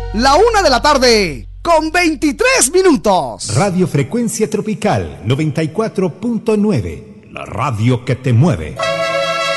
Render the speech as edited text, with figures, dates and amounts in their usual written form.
La 1:00 con 23 minutos. Radio Frecuencia Tropical 94.9, la radio que te mueve.